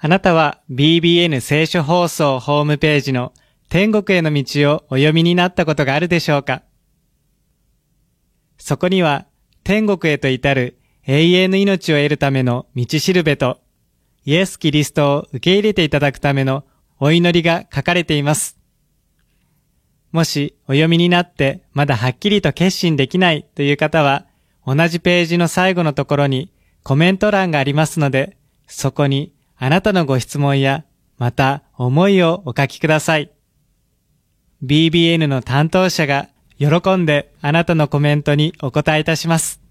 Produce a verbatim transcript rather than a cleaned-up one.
あなたは ビービーエヌ 聖書放送ホームページの天国への道をお読みになったことがあるでしょうか？そこには天国へと至る永遠の命を得るための道しるべと、イエス・キリストを受け入れていただくためのお祈りが書かれています。もしお読みになってまだはっきりと決心できないという方は、同じページの最後のところにコメント欄がありますので、そこにあなたのご質問やまた思いをお書きください。ビービーエヌ の担当者が喜んであなたのコメントにお答えいたします。